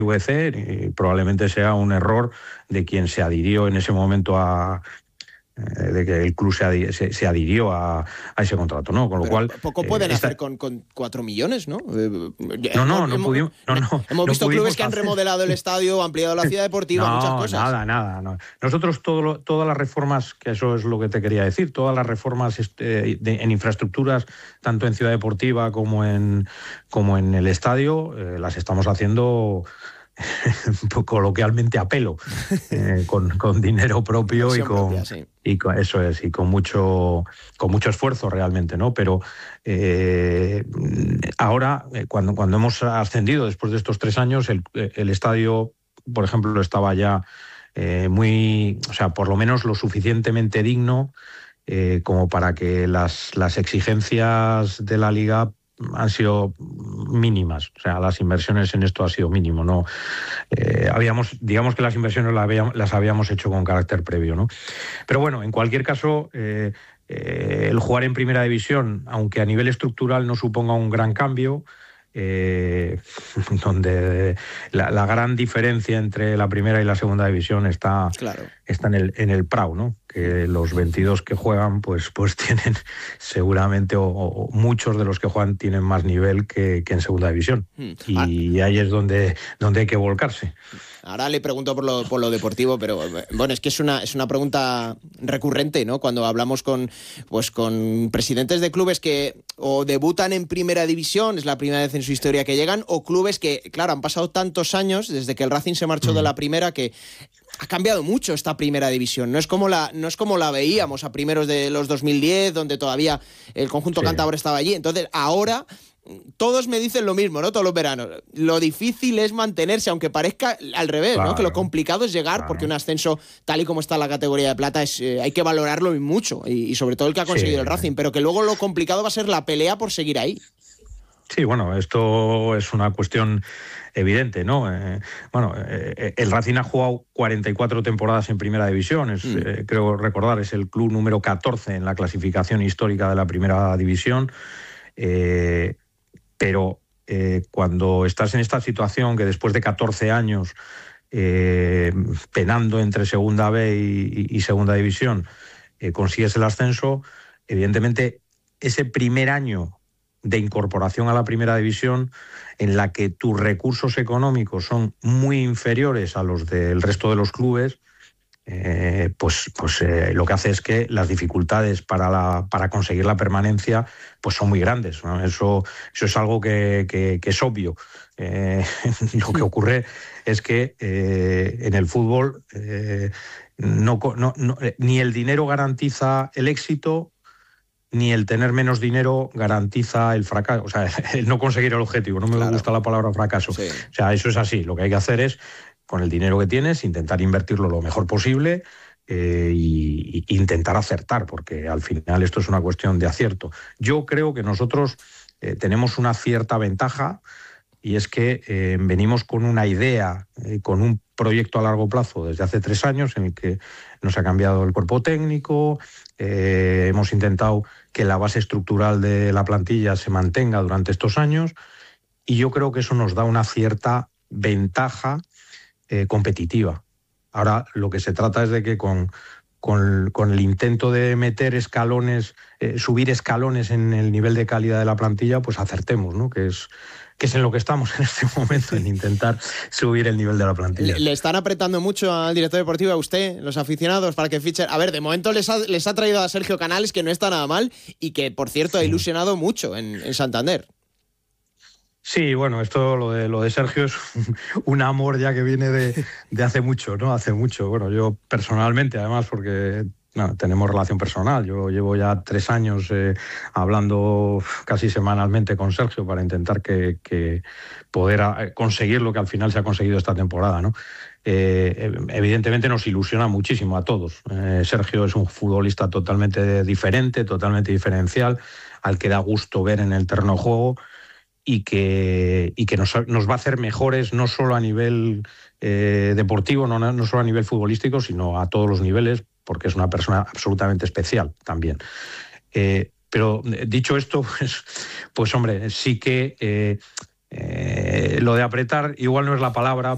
VC, y probablemente sea un error de quien se adhirió en ese momento de que el club se adhirió a ese contrato, ¿no? Con lo cual... Poco pueden hacer con 4 millones, ¿no? No pudimos... Hemos visto clubes que han remodelado el estadio, ampliado la ciudad deportiva, muchas cosas. Nada. No. Nosotros todas las reformas, que eso es lo que te quería decir, todas las reformas en infraestructuras, tanto en ciudad deportiva como en el estadio, las estamos haciendo... coloquialmente a pelo, con dinero propio y con mucho esfuerzo realmente, ¿no? Pero ahora, cuando hemos ascendido después de estos 3 años, el estadio, por ejemplo, estaba ya por lo menos lo suficientemente digno como para que las exigencias de la Liga han sido mínimas, o sea, las inversiones en esto han sido mínimo, ¿no? Digamos que las inversiones las habíamos hecho con carácter previo, ¿no? Pero bueno, en cualquier caso, el jugar en primera división, aunque a nivel estructural no suponga un gran cambio, donde la gran diferencia entre la primera y la segunda división está en el Prau, ¿no? Que los 22 que juegan pues tienen seguramente, o muchos de los que juegan tienen más nivel que en segunda división. Y ahí es donde hay que volcarse. Ahora le pregunto por lo deportivo, pero bueno, es que es una pregunta recurrente, ¿no? Cuando hablamos con presidentes de clubes que o debutan en primera división, es la primera vez en su historia que llegan, o clubes que, claro, han pasado tantos años desde que el Racing se marchó de la primera que ha cambiado mucho esta primera división. No es como la veíamos a primeros de los 2010, donde todavía el conjunto cántabro estaba allí. Entonces, ahora todos me dicen lo mismo, ¿no? Todos los veranos. Lo difícil es mantenerse, aunque parezca al revés, claro, ¿no? Que lo complicado es llegar, porque un ascenso, tal y como está la categoría de plata, hay que valorarlo mucho, y sobre todo el que ha conseguido el Racing, pero que luego lo complicado va a ser la pelea por seguir ahí. Sí, bueno, esto es una cuestión evidente, ¿no? El Racing ha jugado 44 temporadas en primera división, creo recordar, es el club número 14 en la clasificación histórica de la primera división, pero cuando estás en esta situación, que después de 14 años penando entre segunda B y segunda división, consigues el ascenso, evidentemente ese primer año de incorporación a la primera división, en la que tus recursos económicos son muy inferiores a los del resto de los clubes, lo que hace es que las dificultades para conseguir la permanencia pues son muy grandes, ¿no? Eso es algo que es obvio. Lo que ocurre es que en el fútbol ni el dinero garantiza el éxito, ni el tener menos dinero garantiza el fracaso, o sea, el no conseguir el objetivo. No me gusta la palabra fracaso. Sí. O sea, eso es así. Lo que hay que hacer es, con el dinero que tienes, intentar invertirlo lo mejor posible y intentar acertar, porque al final esto es una cuestión de acierto. Yo creo que nosotros tenemos una cierta ventaja, y es que venimos con una idea, con un proyecto a largo plazo desde hace 3 años, en el que nos ha cambiado el cuerpo técnico, hemos intentado que la base estructural de la plantilla se mantenga durante estos años, y yo creo que eso nos da una cierta ventaja competitiva. Ahora lo que se trata es de que con el intento de meter escalones, subir escalones en el nivel de calidad de la plantilla, pues acertemos, ¿no? Que es en lo que estamos en este momento, en intentar subir el nivel de la plantilla. ¿Le están apretando mucho al director deportivo, a usted, los aficionados, para que fichen? A ver, de momento les ha traído a Sergio Canales, que no está nada mal, y que, por cierto, ha ilusionado mucho en Santander. Sí, bueno, lo de Sergio es un amor ya que viene de hace mucho, ¿no? Hace mucho. Bueno, yo personalmente, además, porque tenemos relación personal. Yo llevo ya 3 años hablando casi semanalmente con Sergio para intentar que poder conseguir lo que al final se ha conseguido esta temporada, ¿no? Evidentemente nos ilusiona muchísimo a todos. Sergio es un futbolista totalmente diferente, totalmente diferencial, al que da gusto ver en el terreno de juego, y que nos va a hacer mejores, no solo a nivel deportivo, no solo a nivel futbolístico, sino a todos los niveles, porque es una persona absolutamente especial también. Pero dicho esto, pues hombre, sí que lo de apretar igual no es la palabra,